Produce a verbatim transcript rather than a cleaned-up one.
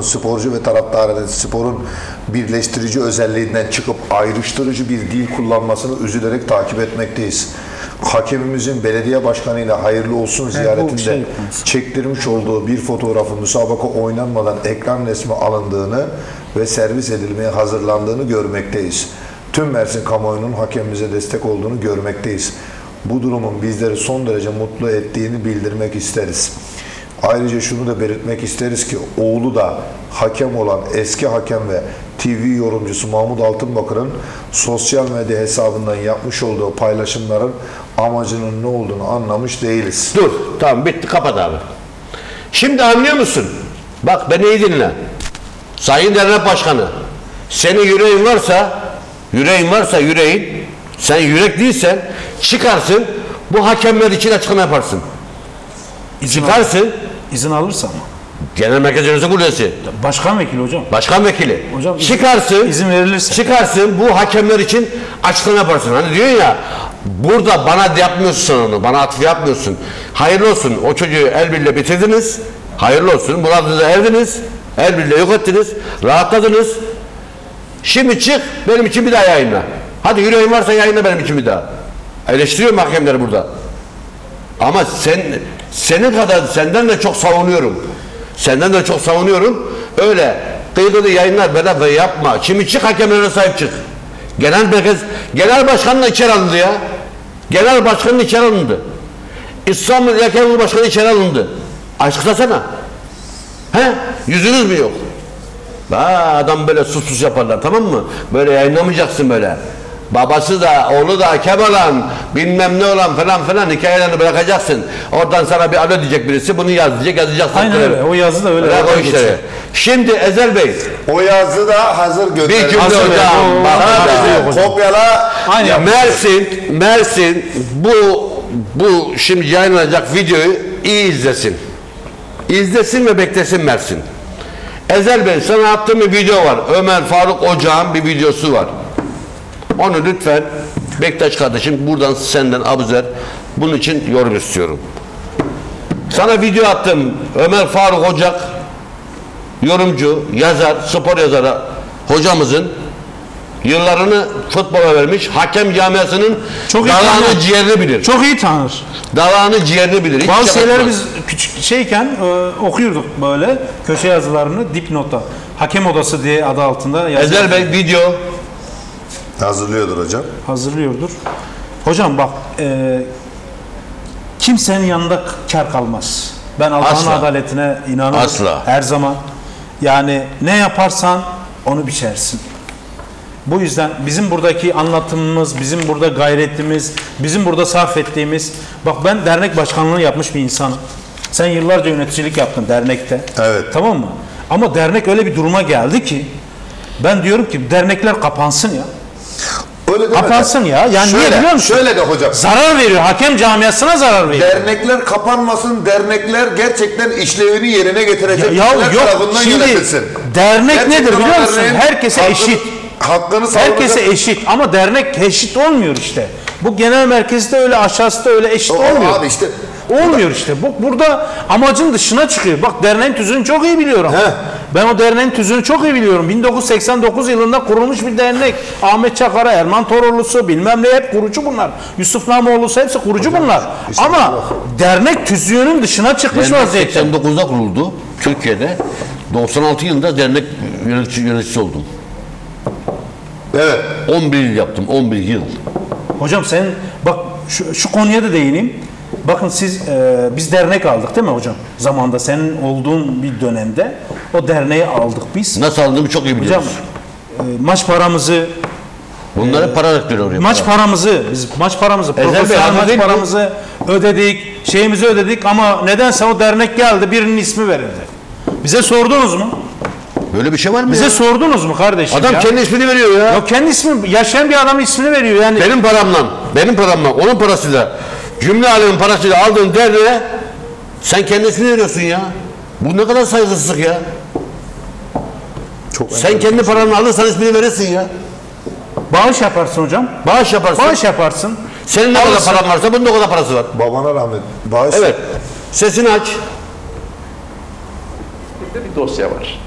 sporcu ve taraftarının sporun birleştirici özelliğinden çıkıp ayrıştırıcı bir dil kullanmasını üzülerek takip etmekteyiz. Hakemimizin belediye başkanıyla hayırlı olsun ziyaretinde şey çektirmiş olduğu bir fotoğrafı müsabaka oynanmadan ekran resmi alındığını ve servis edilmeye hazırlandığını görmekteyiz. Tüm Mersin kamuoyunun hakemimize destek olduğunu görmekteyiz. Bu durumun bizleri son derece mutlu ettiğini bildirmek isteriz. Ayrıca şunu da belirtmek isteriz ki oğlu da hakem olan eski hakem ve T V yorumcusu Mahmut Altınbakır'ın sosyal medya hesabından yapmış olduğu paylaşımların amacının ne olduğunu anlamış değiliz. Dur, tamam bitti, kapat abi. Şimdi anlıyor musun? Bak beni iyi dinle. Sayın Dernek Başkanı, senin yüreğin varsa, yüreğin varsa yüreğin, sen yürek değilsen çıkarsın, bu hakemler için açıklama yaparsın. İzin Çıkarsın. Al, izin alırsa mı? Genel Merkez Yönetici Kurulu. Başkan vekili hocam. Başkan vekili. Hocam çıkarsın. İzin verilirse. Çıkarsın, bu hakemler için açıklama yaparsın. Hani diyorsun ya, burada bana yapmıyorsun onu, bana atfı yapmıyorsun. Hayırlı olsun, o çocuğu el birliğiyle bitirdiniz. Hayırlı olsun, muradınıza erdiniz. El birliğiyle yok ettiniz. Rahatladınız. Şimdi çık, benim için bir daha yayınla. Hadi yüreğin varsa yayınla benim için bir daha. Eleştiriyorum hakemleri burada. Ama sen, senin kadar, senden de çok savunuyorum. Senden de çok savunuyorum. Öyle kıyıda yayınlar bedava yapma. Şimdi çık, hakemlere sahip çık. Genel merkez, genel başkanın içeri alındı ya. Genel başkanın içeri alındı. İstanbul Yakenli Başkanı içeri alındı. Açıklasana. He? Yüzünüz mü yok? Ha, adam böyle sus sus yaparlar, tamam mı? Böyle yayınlamayacaksın böyle. Babası da oğlu da hakem olan bilmem ne olan falan falan hikayelerini bırakacaksın. Oradan sana bir alo diyecek birisi, bunu yaz diyecek, yazacaksın. Aynen öyle, o yazı da öyle. Bırak o işleri. Şimdi Ezel Bey. O yazı da hazır gönderildi. Bir cümle hocam. Sadece kopyala. Aynen. Mersin, Mersin bu bu şimdi yayınlanacak videoyu iyi izlesin. İzlesin ve beklesin Mersin. Ezel Bey, sana attığım bir video var. Ömer Faruk Ocağ'ın bir videosu var. Onu lütfen Bektaş kardeşim, buradan senden Abuzer, bunun için yorum istiyorum. Sana video attım. Ömer Faruk Ocak, yorumcu, yazar, spor yazarı hocamızın yıllarını futbola vermiş, hakem camiasının çok dalağını ciğerini bilir. Çok iyi tanır. Dalağını ciğerini bilir. Hiç Bazı şey şeyleri yapmaz. biz küçük şeyken e, okuyorduk böyle köşe yazılarını dipnota. Hakem odası diye adı altında yazı Ezel Bey video hazırlıyordur hocam. hazırlıyordur. Hocam bak, e, kimsenin yanında kar kalmaz. Ben Allah'ın adaletine inanıyorum. Asla. Her zaman. Yani ne yaparsan onu biçersin. Bu yüzden bizim buradaki anlatımımız, bizim burada gayretimiz, bizim burada sarf ettiğimiz, bak ben dernek başkanlığı yapmış bir insanım. Sen yıllarca yöneticilik yaptın dernekte. Evet. Tamam mı? Ama dernek öyle bir duruma geldi ki ben diyorum ki dernekler kapansın ya. Öyle Kapansın de. ya. Yani şöyle, niye biliyor musun? Şöyle de hocam. Zarar veriyor. Hakem camiasına zarar veriyor. Dernekler kapanmasın. Dernekler gerçekten işlevini yerine getirecek. Ya, ya yok. Tarafından Şimdi yönetilsin. dernek Gerçekten nedir biliyor musun? derneğin Herkese hakkını, eşit. Hakkını sağlayacak. Herkese eşit ama dernek eşit olmuyor işte. Bu genel merkezde öyle, aşağısı da öyle eşit O, olmuyor. Abi işte. Olmuyor işte. Bu burada amacın dışına çıkıyor. Bak derneğin tüzüğünü çok iyi biliyorum. Heh. Ben o derneğin tüzüğünü çok iyi biliyorum. bin dokuz yüz seksen dokuz yılında kurulmuş bir dernek. Ahmet Çakar'a, Erman Tororlusu, bilmem ne hep kurucu bunlar. Yusuf Namoğlu'su hepsi kurucu hocam, bunlar. Işte ama bak, dernek tüzüğünün dışına çıkmış dernek vaziyette. seksen dokuzda kuruldu Türkiye'de. doksan altı yılında dernek yönetici, yöneticisi oldum. Evet. on bir yıl yaptım. on bir yıl. Hocam sen bak şu, şu konuya da değineyim. Bakın siz e, biz dernek aldık değil mi hocam? Zamanda senin olduğun bir dönemde o derneği aldık biz. Nasıl aldığımı çok iyi biliyoruz. Hocam e, maç paramızı bunları e, para veriyor oraya. maç para. paramızı biz maç paramızı profesyonel maç paramızı ödedik, şeyimizi ödedik ama nedense o dernek geldi, birinin ismi verildi. Bize sordunuz mu? Böyle bir şey var mı? Bize ya? sordunuz mu kardeşim? Adam ya? kendi ismini veriyor ya. Yok kendi ismi, yaşayan bir adamın ismini veriyor yani. Benim paramla, benim paramla, onun parasıyla, cümle alemin parasıyla aldığın derneğe sen kendi ismini veriyorsun ya. Bu ne kadar saygısızlık ya. Çok sen kendi paranı alırsan ismini verirsin ya. Bağış yaparsın hocam. Bağış yaparsın. Bağış yaparsın. Senin ne kadar paran varsa bunun o kadar parası var. Babana rahmet. Bağış. Evet. Sesini aç. Bir de bir dosya var.